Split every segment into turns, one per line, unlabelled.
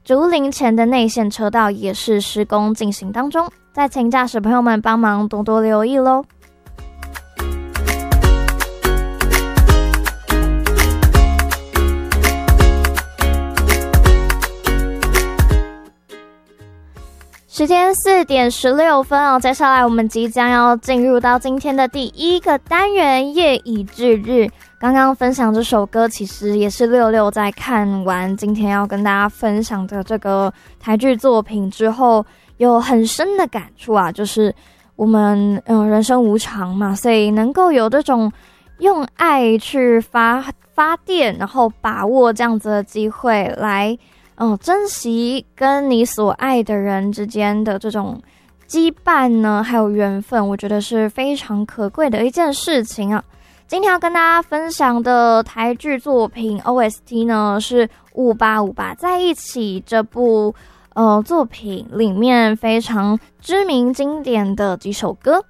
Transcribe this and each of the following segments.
竹林前的内线车道也是施工进行当中，再请驾驶朋友们帮忙多多留意咯。时间4点16分哦，接下来我们即将要进入到今天的第一个单元夜以继日。刚刚分享这首歌其实也是六六在看完今天要跟大家分享的这个台剧作品之后有很深的感触啊，就是我们人生无常嘛，所以能够有这种用爱去发电，然后把握这样子的机会来珍惜跟你所爱的人之间的这种羁绊呢，还有缘分，我觉得是非常可贵的一件事情啊。今天要跟大家分享的台剧作品 OST 呢，是5858在一起这部作品里面非常知名经典的几首歌。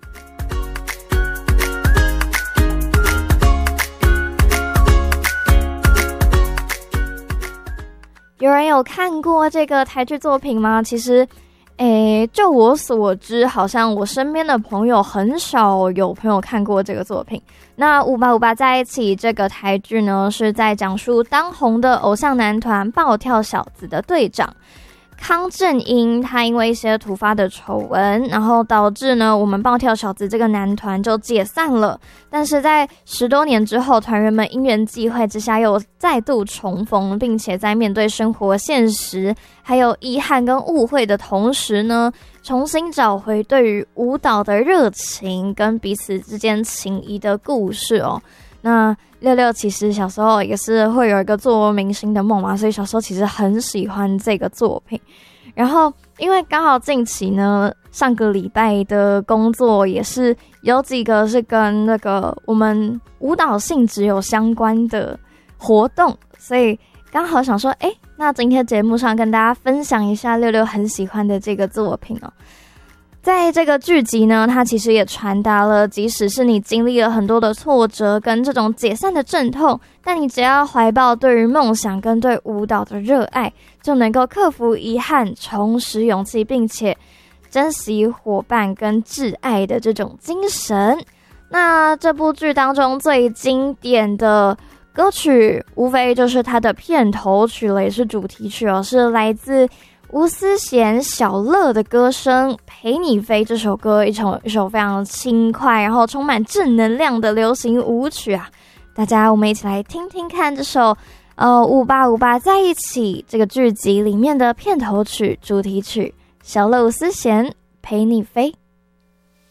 有人有看过这个台剧作品吗？其实就我所知，好像我身边的朋友很少有朋友看过这个作品。那5858在一起这个台剧呢，是在讲述当红的偶像男团暴跳小子的队长康正英，他因为一些突发的丑闻，然后导致呢我们暴跳小子这个男团就解散了。但是在10多年之后，团员们因缘际会之下又再度重逢，并且在面对生活现实还有遗憾跟误会的同时呢，重新找回对于舞蹈的热情跟彼此之间情谊的故事哦。那六六其实小时候也是会有一个做明星的梦嘛，所以小时候其实很喜欢这个作品。然后因为刚好近期呢，上个礼拜的工作也是有几个是跟那个我们舞蹈性质有相关的活动，所以刚好想说那今天节目上跟大家分享一下六六很喜欢的这个作品哦。在这个剧集呢，它其实也传达了，即使是你经历了很多的挫折跟这种解散的阵痛，但你只要怀抱对于梦想跟对舞蹈的热爱，就能够克服遗憾，重拾勇气，并且珍惜伙伴跟挚爱的这种精神。那这部剧当中最经典的歌曲无非就是它的片头曲了，也是主题曲哦，是来自吴思贤小乐的歌声《陪你飞》这首歌，一首非常轻快然后充满正能量的流行舞曲啊！大家我们一起来听听看这首5858在一起这个剧集里面的片头曲主题曲，小乐吴思贤《陪你飞》。